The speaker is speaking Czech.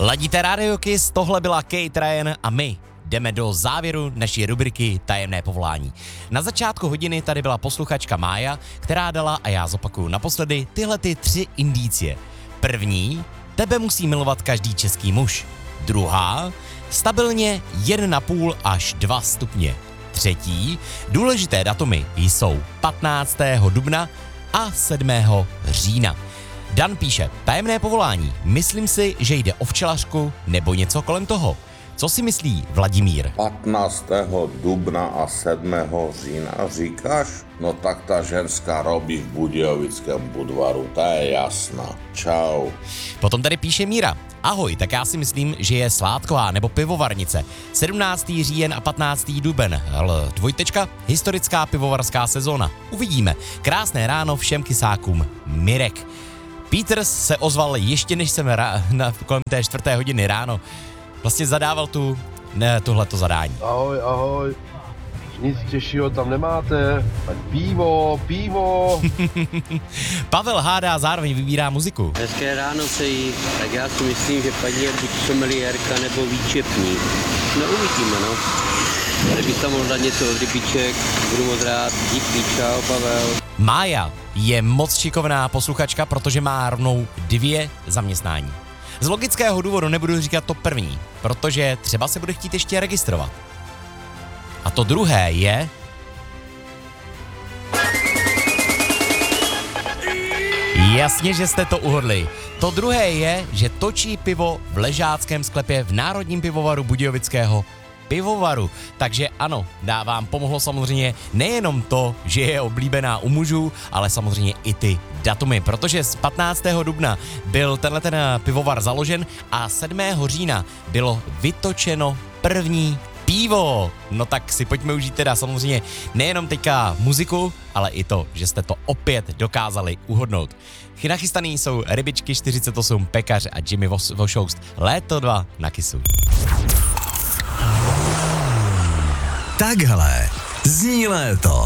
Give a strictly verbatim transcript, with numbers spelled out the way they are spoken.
Ladíte Radio Kiss, tohle byla Kate Ryan a my jdeme do závěru naší rubriky Tajemné povolání. Na začátku hodiny tady byla posluchačka Mája, která dala, a já zopakuju naposledy, tyhle ty tři indicie. První, tebe musí milovat každý český muž. Druhá, stabilně jedna celá pět až dva stupně. Třetí, důležité datumy jsou patnáctého dubna a sedmého října. Dan píše, tajemné povolání, myslím si, že jde o včelařku nebo něco kolem toho. Co si myslí Vladimír? patnáctého dubna a sedmého října říkáš? No tak ta ženská robí v Budějovickém Budvaru, ta je jasná. Čau. Potom tady píše Míra. Ahoj, tak já si myslím, že je sládková nebo pivovarnice. sedmnáctý říjen a patnáctý duben. L, dvojtečka, historická pivovarská sezóna. Uvidíme. Krásné ráno všem kysákům. Mirek. Peters se ozval ještě než jsem ra- na, kolem té čtvrté hodiny ráno. Vlastně zadával tu, ne, tohleto zadání. Ahoj, ahoj. Nic těžšího tam nemáte. Tak pivo, pivo. Pavel hádá, zároveň vybírá muziku. Hezké ráno přeji, tak já si myslím, že paní je buď someliérka nebo výčepník. No uvidíme, no. Kdyby tam mohl dát něco od rybiček, budu moc rád. Díky, čau, Pavel. Mája je moc šikovná posluchačka, protože má rovnou dvě zaměstnání. Z logického důvodu nebudu říkat to první, protože třeba se bude chtít ještě registrovat. A to druhé je... Jasně, že jste to uhodli. To druhé je, že točí pivo v ležáckém sklepě v Národním pivovaru Budějovického pivovaru. Takže ano, dávám pomohlo samozřejmě nejenom to, že je oblíbená u mužů, ale samozřejmě i ty datumy, protože z patnáctého dubna byl tenhle ten pivovar založen a sedmého října bylo vytočeno první pivo. No tak si pojďme užít teda samozřejmě nejenom teďka muziku, ale i to, že jste to opět dokázali uhodnout. Nachystaný jsou Rybičky čtyřicet osm, Pekař a Jimmy Vošoust. Léto dva na Kissu. Takhle zní léto.